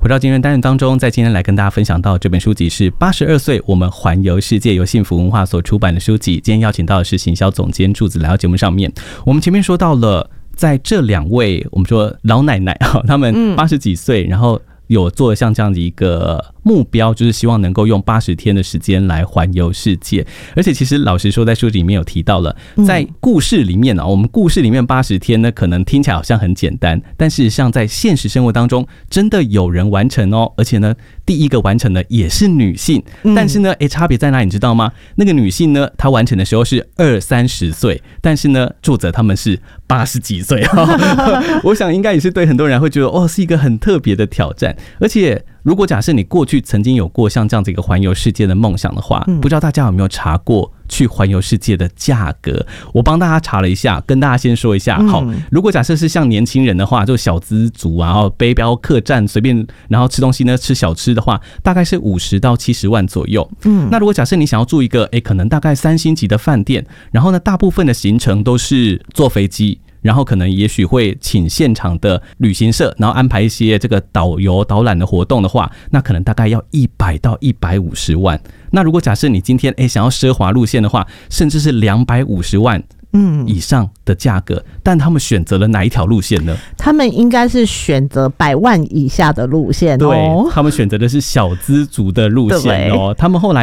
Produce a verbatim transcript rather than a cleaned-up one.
回到今天单元当中，在今天来跟大家分享到这本书籍是八十二岁我们环游世界，由幸福文化所出版的书籍。今天邀请到的是行销总监柱子来到节目上面。我们前面说到了，在这两位我们说老奶奶他们八十几岁，然后有做像这样的一个目标，就是希望能够用八十天的时间来环游世界。而且其实老实说，在书里面有提到了，在故事里面、啊、我们故事里面八十天呢，可能听起来好像很简单，但事实上在现实生活当中，真的有人完成哦。而且呢，第一个完成的也是女性，但是呢，哎，差别在哪里你知道吗？那个女性呢，她完成的时候是二三十岁，但是呢，作者他们是八十几岁我想应该也是对很多人会觉得，哦，是一个很特别的挑战。而且如果假设你过去曾经有过像这样子一个环游世界的梦想的话，不知道大家有没有查过去环游世界的价格？我帮大家查了一下，跟大家先说一下。好，如果假设是像年轻人的话，就小资族啊，然后背包客栈随便，然后吃东西呢，吃小吃的话，大概是五十到七十万左右。嗯，那如果假设你想要住一个，哎，可能大概三星级的饭店，然后呢，大部分的行程都是坐飞机。然后可能也许会请现场的旅行社，然后安排一些这个导游导览的活动的话，那可能大概要一百到一百五十万。那如果假设你今天诶想要奢华路线的话，甚至是两百五十万以上的价格、嗯，但他们选择了哪一条路线呢？ 他们应该是选择百万以下的路线哦。 对，他们选择的是小资族的路线哦。他们后来